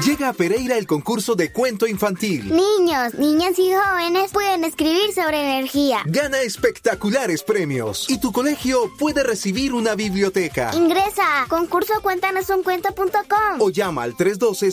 Llega a Pereira el concurso de cuento infantil. Niños, niñas y jóvenes pueden escribir sobre energía. Gana espectaculares premios y tu colegio puede recibir una biblioteca. Ingresa a concursocuéntanosунcuento.com o llama al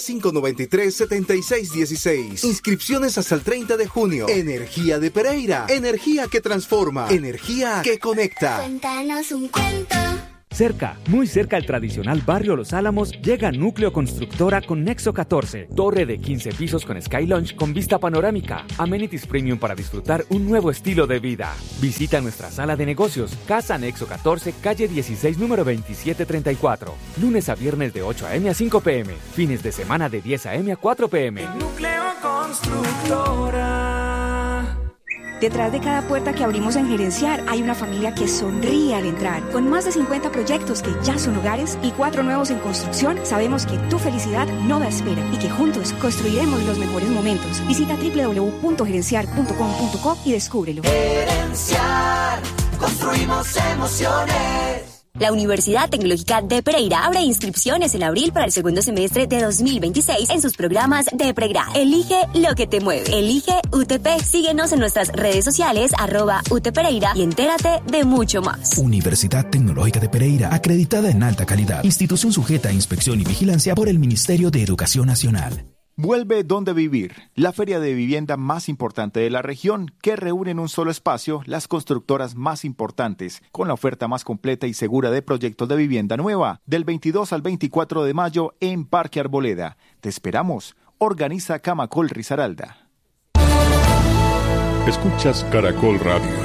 312-593-7616. Inscripciones hasta el 30 de junio. Energía de Pereira. Energía que transforma. Energía que conecta. Cuéntanos un cuento. Cerca, muy cerca al tradicional barrio Los Álamos, llega Núcleo Constructora con Nexo 14, torre de 15 pisos con Sky Lounge con vista panorámica, amenities premium para disfrutar un nuevo estilo de vida. Visita nuestra sala de negocios, Casa Nexo 14, calle 16, número 2734, lunes a viernes de 8 a.m. a 5 p.m., fines de semana de 10 a.m. a 4 p.m. Núcleo Constructora. Detrás de cada puerta que abrimos en Gerenciar hay una familia que sonríe al entrar. Con más de 50 proyectos que ya son hogares y 4 nuevos en construcción, sabemos que tu felicidad no da espera y que juntos construiremos los mejores momentos. Visita www.gerenciar.com.co y descúbrelo. Gerenciar, construimos emociones. La Universidad Tecnológica de Pereira abre inscripciones en abril para el segundo semestre de 2026 en sus programas de pregrado. Elige lo que te mueve. Elige UTP. Síguenos en nuestras redes sociales @UTPereira y entérate de mucho más. Universidad Tecnológica de Pereira, acreditada en alta calidad. Institución sujeta a inspección y vigilancia por el Ministerio de Educación Nacional. Vuelve Donde Vivir, la feria de vivienda más importante de la región, que reúne en un solo espacio las constructoras más importantes, con la oferta más completa y segura de proyectos de vivienda nueva, del 22 al 24 de mayo en Parque Arboleda. Te esperamos. Organiza Camacol Risaralda. Escuchas Caracol Radio.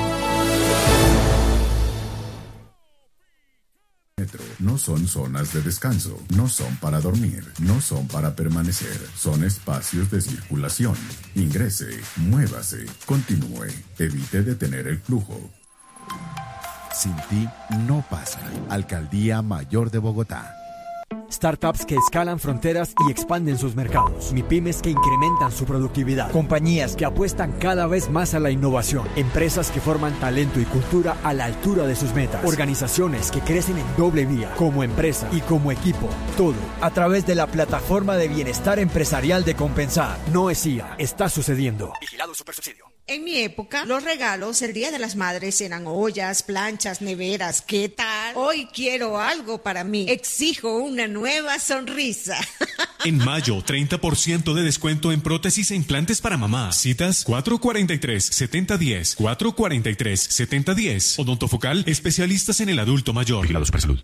No son zonas de descanso, no son para dormir, no son para permanecer, son espacios de circulación. Ingrese, muévase, continúe, evite detener el flujo. Sin ti no pasa. Alcaldía Mayor de Bogotá. Startups que escalan fronteras y expanden sus mercados. MIPYMES que incrementan su productividad. Compañías que apuestan cada vez más a la innovación. Empresas que forman talento y cultura a la altura de sus metas. Organizaciones que crecen en doble vía, como empresa y como equipo. Todo a través de la plataforma de bienestar empresarial de Compensar. No es IA, está sucediendo. Vigilado Supersubsidio. En mi época, los regalos el Día de las Madres eran ollas, planchas, neveras. ¿Qué tal? Hoy quiero algo para mí. Exijo una nueva sonrisa. En mayo, 30% de descuento en prótesis e implantes para mamá. Citas 443-7010, 443-7010. Odontofocal, especialistas en el adulto mayor. Vigilado Supersalud.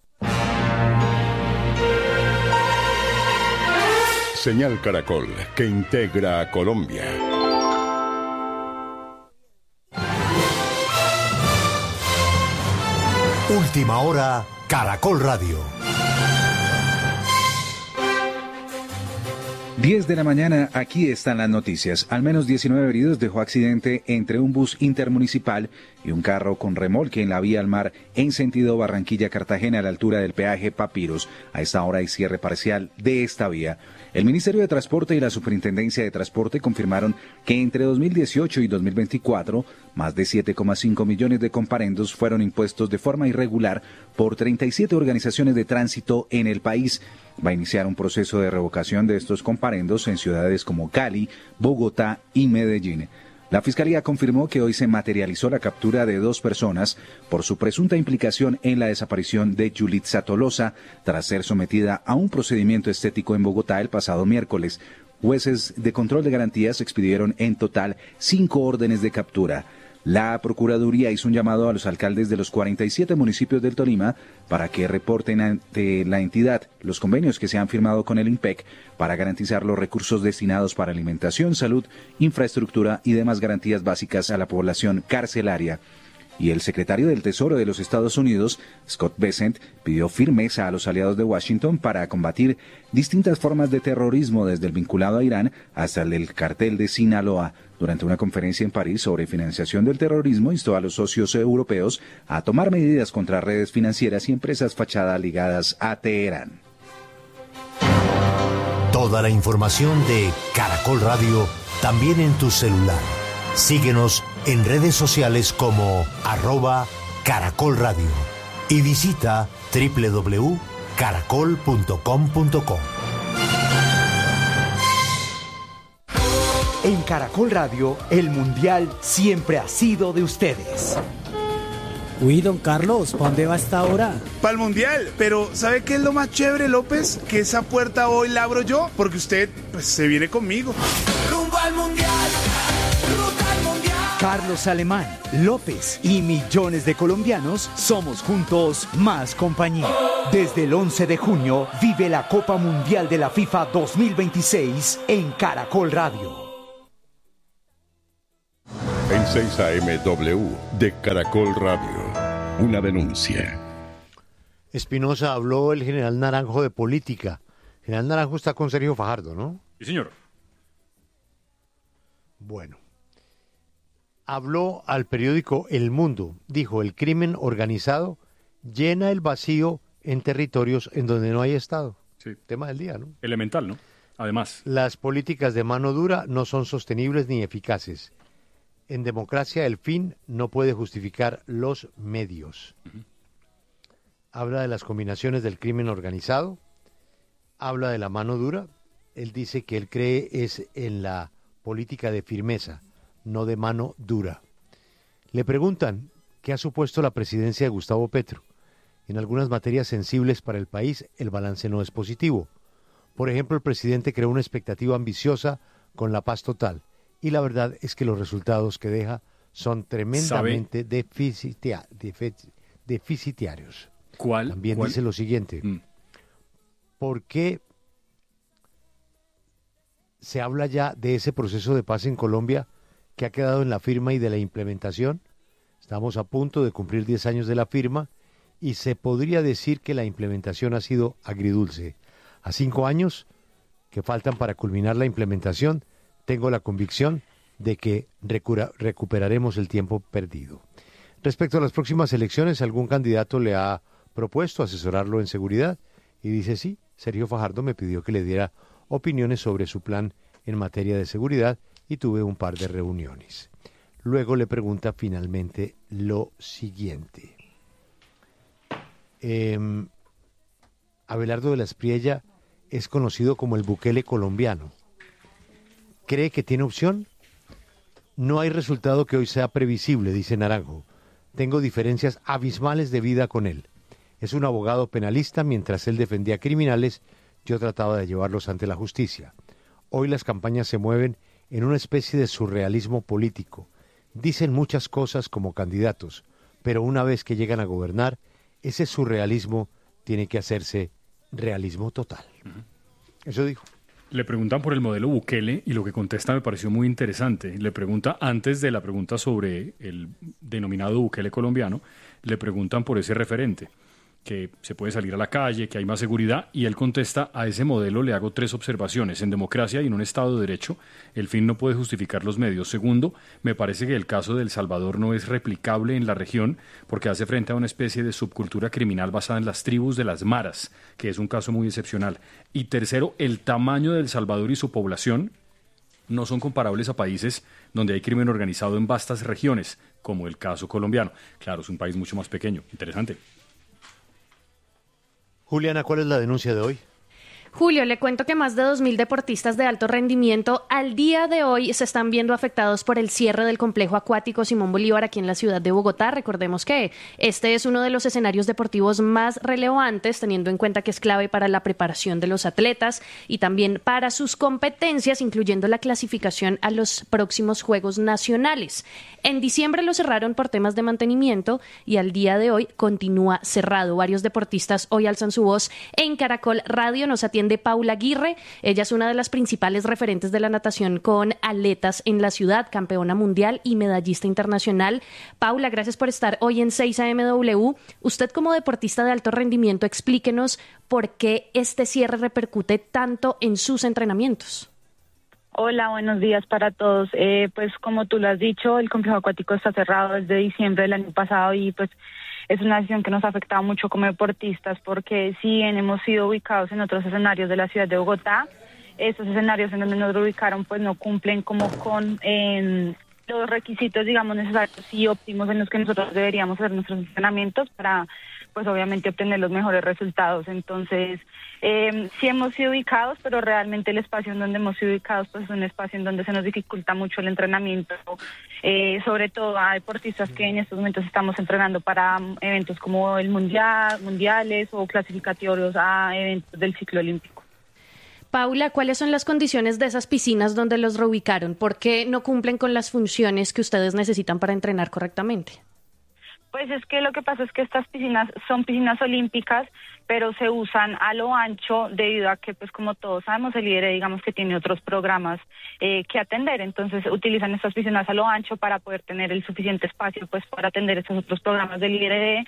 Señal Caracol, que integra a Colombia. Última hora, Caracol Radio. 10 de la mañana, aquí están las noticias. Al menos 19 heridos dejó accidente entre un bus intermunicipal y un carro con remolque en la vía al mar en sentido Barranquilla-Cartagena a la altura del peaje Papiros. A esta hora hay cierre parcial de esta vía. El Ministerio de Transporte y la Superintendencia de Transporte confirmaron que entre 2018 y 2024, más de 7,5 millones de comparendos fueron impuestos de forma irregular por 37 organizaciones de tránsito en el país. Va a iniciar un proceso de revocación de estos comparendos en ciudades como Cali, Bogotá y Medellín. La Fiscalía confirmó que hoy se materializó la captura de 2 personas por su presunta implicación en la desaparición de Yulitza Tolosa, tras ser sometida a un procedimiento estético en Bogotá el pasado miércoles. Jueces de control de garantías expidieron en total 5 órdenes de captura. La Procuraduría hizo un llamado a los alcaldes de los 47 municipios del Tolima para que reporten ante la entidad los convenios que se han firmado con el IMPEC para garantizar los recursos destinados para alimentación, salud, infraestructura y demás garantías básicas a la población carcelaria. Y el secretario del Tesoro de los Estados Unidos, Scott Bessent, pidió firmeza a los aliados de Washington para combatir distintas formas de terrorismo, desde el vinculado a Irán hasta el del cartel de Sinaloa. Durante una conferencia en París sobre financiación del terrorismo, instó a los socios europeos a tomar medidas contra redes financieras y empresas fachada ligadas a Teherán. Toda la información de Caracol Radio también en tu celular. Síguenos en redes sociales como @Caracol Radio y visita www.caracol.com.co. En Caracol Radio, el Mundial siempre ha sido de ustedes. Uy, don Carlos, ¿para dónde va esta hora? Para el Mundial, pero ¿sabe qué es lo más chévere, López? Que esa puerta hoy la abro yo, porque usted, pues, se viene conmigo. Rumbo al Mundial, ruta al Mundial. Carlos Alemán, López y millones de colombianos somos juntos más compañía. Desde el 11 de junio, vive la Copa Mundial de la FIFA 2026 en Caracol Radio. En 6 AM de Caracol Radio. Una denuncia. Espinosa, habló el general Naranjo de política. El general Naranjo está con Sergio Fajardo, ¿no? Sí, señor. Bueno. Habló al periódico El Mundo. Dijo, el crimen organizado llena el vacío en territorios en donde no hay Estado. Sí. Tema del día, ¿no? Elemental, ¿no? Además. Las políticas de mano dura no son sostenibles ni eficaces. En democracia el fin no puede justificar los medios. Habla de las combinaciones del crimen organizado, habla de la mano dura. Él dice que él cree es en la política de firmeza, no de mano dura. Le preguntan qué ha supuesto la presidencia de Gustavo Petro. En algunas materias sensibles para el país el balance no es positivo. Por ejemplo, el presidente creó una expectativa ambiciosa con la paz total. Y la verdad es que los resultados que deja son tremendamente deficitarios. ¿Cuál? También ¿Cuál? Dice lo siguiente. ¿Por qué se habla ya de ese proceso de paz en Colombia que ha quedado en la firma y de la implementación? Estamos a punto de cumplir 10 años de la firma y se podría decir que la implementación ha sido agridulce. A 5 años que faltan para culminar la implementación, tengo la convicción de que recuperaremos el tiempo perdido. Respecto a las próximas elecciones, algún candidato le ha propuesto asesorarlo en seguridad y dice sí, Sergio Fajardo me pidió que le diera opiniones sobre su plan en materia de seguridad y tuve un par de reuniones. Luego le pregunta finalmente lo siguiente. Abelardo de la Espriella es conocido como el Bukele colombiano. ¿Cree que tiene opción? No hay resultado que hoy sea previsible, dice Naranjo. Tengo diferencias abismales de vida con él. Es un abogado penalista, mientras él defendía criminales, yo trataba de llevarlos ante la justicia. Hoy las campañas se mueven en una especie de surrealismo político. Dicen muchas cosas como candidatos, pero una vez que llegan a gobernar, ese surrealismo tiene que hacerse realismo total. Eso dijo. Le preguntan por el modelo Bukele y lo que contesta me pareció muy interesante. Le pregunta, antes de la pregunta sobre el denominado Bukele colombiano, le preguntan por ese referente, que se puede salir a la calle, que hay más seguridad, y él contesta, a ese modelo le hago 3 observaciones. En democracia y en un Estado de Derecho, el fin no puede justificar los medios. Segundo, me parece que el caso de El Salvador no es replicable en la región porque hace frente a una especie de subcultura criminal basada en las tribus de las maras, que es un caso muy excepcional. Y tercero, el tamaño de El Salvador y su población no son comparables a países donde hay crimen organizado en vastas regiones, como el caso colombiano. Claro, es un país mucho más pequeño. Interesante. Juliana, ¿cuál es la denuncia de hoy? Julio, le cuento que más de 2.000 deportistas de alto rendimiento al día de hoy se están viendo afectados por el cierre del complejo acuático Simón Bolívar aquí en la ciudad de Bogotá. Recordemos que este es uno de los escenarios deportivos más relevantes, teniendo en cuenta que es clave para la preparación de los atletas y también para sus competencias, incluyendo la clasificación a los próximos Juegos Nacionales. En diciembre lo cerraron por temas de mantenimiento y al día de hoy continúa cerrado. Varios deportistas hoy alzan su voz. En Caracol Radio nos atiende Paula Aguirre. Ella es una de las principales referentes de la natación con aletas en la ciudad, campeona mundial y medallista internacional. Paula, gracias por estar hoy en 6 AMW. Usted como deportista de alto rendimiento, explíquenos por qué este cierre repercute tanto en sus entrenamientos. Hola, buenos días para todos. Pues como tú lo has dicho, el complejo acuático está cerrado desde diciembre del año pasado y pues es una decisión que nos ha afectado mucho como deportistas porque si bien hemos sido ubicados en otros escenarios de la ciudad de Bogotá, estos escenarios en donde nos ubicaron pues no cumplen como con los requisitos, digamos, necesarios y óptimos en los que nosotros deberíamos hacer nuestros entrenamientos para pues obviamente obtener los mejores resultados. Entonces, sí hemos sido ubicados, pero realmente el espacio en donde hemos sido ubicados pues es un espacio en donde se nos dificulta mucho el entrenamiento, sobre todo a deportistas que en estos momentos estamos entrenando para eventos como el mundiales o clasificatorios a eventos del ciclo olímpico. Paula, ¿cuáles son las condiciones de esas piscinas donde los reubicaron? ¿Por qué no cumplen con las funciones que ustedes necesitan para entrenar correctamente? Pues es que lo que pasa es que estas piscinas son piscinas olímpicas, pero se usan a lo ancho debido a que, pues como todos sabemos, el IDRD digamos que tiene otros programas que atender, entonces utilizan estas piscinas a lo ancho para poder tener el suficiente espacio pues para atender estos otros programas del IDRD.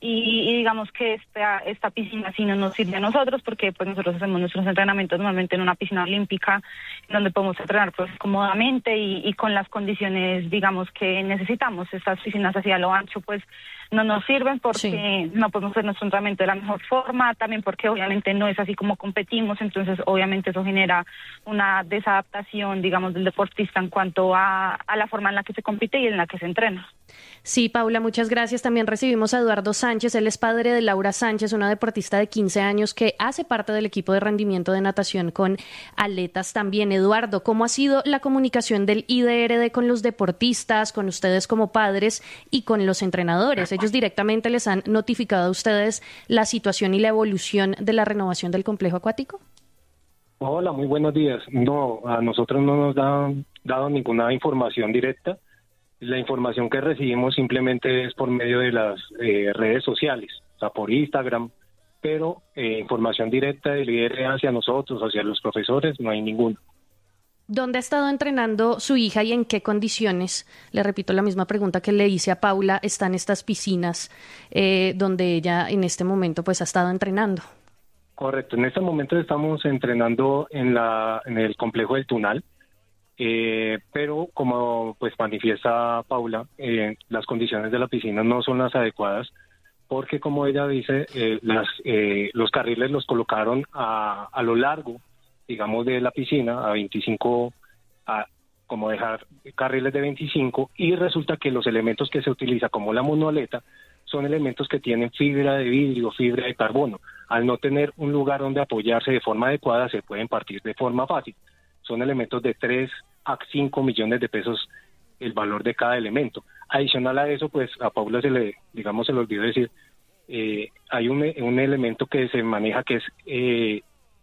Y digamos que esta piscina sí no nos sirve a nosotros porque pues nosotros hacemos nuestros entrenamientos normalmente en una piscina olímpica donde podemos entrenar pues cómodamente y con las condiciones digamos que necesitamos. Estas piscinas así a lo ancho pues no nos sirven porque no podemos hacer nuestro entrenamiento de la mejor forma, también porque obviamente no es así como competimos, entonces obviamente eso genera una desadaptación digamos del deportista en cuanto a la forma en la que se compite y en la que se entrena. Sí, Paula, muchas gracias. También recibimos a Eduardo Sánchez, él es padre de Laura Sánchez, una deportista de 15 años que hace parte del equipo de rendimiento de natación con aletas también. Eduardo, ¿cómo ha sido la comunicación del IDRD con los deportistas, con ustedes como padres y con los entrenadores? ¿Ellos directamente les han notificado a ustedes la situación y la evolución de la renovación del complejo acuático? Hola, muy buenos días. No, a nosotros no nos han dado ninguna información directa. La información que recibimos simplemente es por medio de las redes sociales, o sea, por Instagram, pero información directa del líder hacia nosotros, hacia los profesores, no hay ninguna. ¿Dónde ha estado entrenando su hija y en qué condiciones? Le repito la misma pregunta que le hice a Paula, ¿están estas piscinas donde ella en este momento pues ha estado entrenando? Correcto, en este momento estamos entrenando en el complejo del Tunal. Pero como pues manifiesta Paula, las condiciones de la piscina no son las adecuadas porque como ella dice, los carriles los colocaron a lo largo, digamos, de la piscina a 25, como dejar carriles de 25 y resulta que los elementos que se utiliza como la monoaleta son elementos que tienen fibra de vidrio, fibra de carbono. Al no tener un lugar donde apoyarse de forma adecuada se pueden partir de forma fácil. Son elementos de 3 a 5 millones de pesos el valor de cada elemento. Adicional a eso, pues a Paula se le olvidó decir, hay un elemento que se maneja que es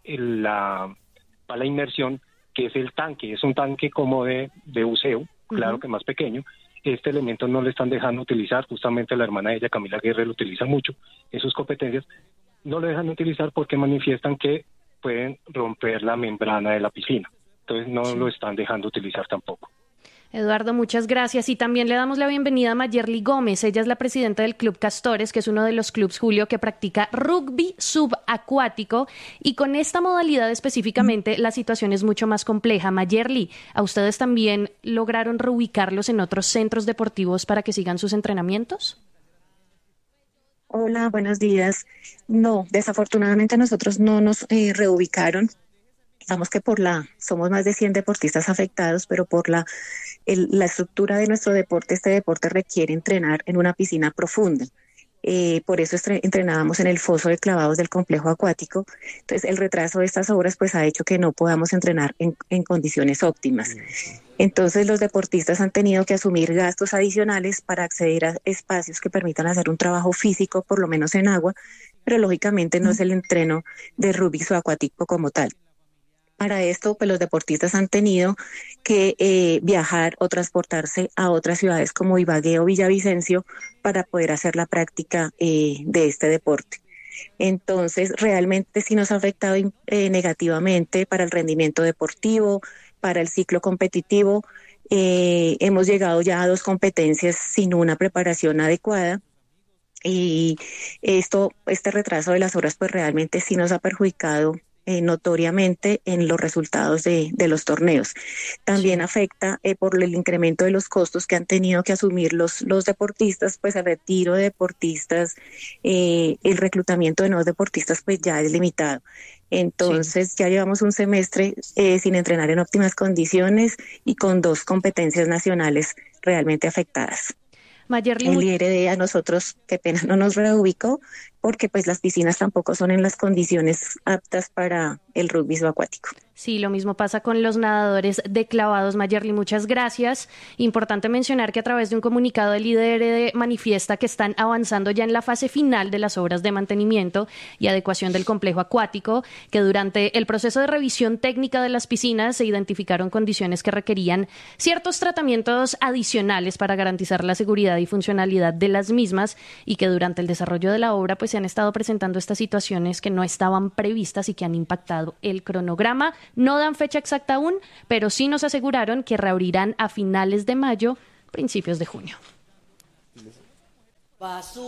para la inmersión, que es el tanque. Es un tanque como de buceo, claro que más pequeño. Este elemento no le están dejando utilizar, justamente la hermana de ella, Camila Guerre, lo utiliza mucho en sus competencias. No lo dejan utilizar porque manifiestan que pueden romper la membrana de la piscina. Entonces no lo están dejando utilizar tampoco. Eduardo, muchas gracias. Y también le damos la bienvenida a Mayerly Gómez. Ella es la presidenta del Club Castores, que es uno de los clubes, Julio, que practica rugby subacuático. Y con esta modalidad específicamente, la situación es mucho más compleja. Mayerly, ¿a ustedes también lograron reubicarlos en otros centros deportivos para que sigan sus entrenamientos? Hola, buenos días. No, desafortunadamente nosotros no nos reubicaron. Digamos que somos más de 100 deportistas afectados, pero por la estructura de nuestro deporte, este deporte requiere entrenar en una piscina profunda. Por eso entrenábamos en el foso de clavados del complejo acuático. Entonces, el retraso de estas obras pues ha hecho que no podamos entrenar en condiciones óptimas. Entonces, los deportistas han tenido que asumir gastos adicionales para acceder a espacios que permitan hacer un trabajo físico, por lo menos en agua, pero lógicamente no es el entreno de rugby subacuático como tal. Para esto, pues los deportistas han tenido que viajar o transportarse a otras ciudades como Ibagué o Villavicencio para poder hacer la práctica de este deporte. Entonces, realmente sí nos ha afectado negativamente para el rendimiento deportivo, para el ciclo competitivo. Hemos llegado ya a 2 competencias sin una preparación adecuada. Y este retraso de las horas pues realmente sí nos ha perjudicado notoriamente en los resultados de los torneos. También afecta por el incremento de los costos que han tenido que asumir los deportistas, pues el retiro de deportistas, el reclutamiento de nuevos deportistas pues ya es limitado. Entonces ya llevamos un semestre sin entrenar en óptimas condiciones y con 2 competencias nacionales realmente afectadas. Mayerly, el IRD a nosotros, qué pena, no nos reubicó porque pues las piscinas tampoco son en las condiciones aptas para el rugby subacuático. Sí, lo mismo pasa con los nadadores de clavados. Mayerly, muchas gracias. Importante mencionar que a través de un comunicado el IRD manifiesta que están avanzando ya en la fase final de las obras de mantenimiento y adecuación del complejo acuático, que durante el proceso de revisión técnica de las piscinas se identificaron condiciones que requerían ciertos tratamientos adicionales para garantizar la seguridad y funcionalidad de las mismas, y que durante el desarrollo de la obra pues se han estado presentando estas situaciones que no estaban previstas y que han impactado el cronograma. No dan fecha exacta aún, pero sí nos aseguraron que reabrirán a finales de mayo, principios de junio.